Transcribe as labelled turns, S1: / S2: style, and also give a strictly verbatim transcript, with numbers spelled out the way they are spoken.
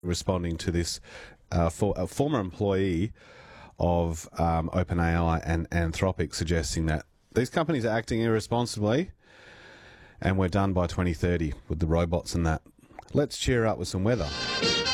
S1: responding to this uh, for a former employee of um, OpenAI and Anthropic, suggesting that these companies are acting irresponsibly and we're done by twenty thirty with the robots and that. Let's cheer up with some weather.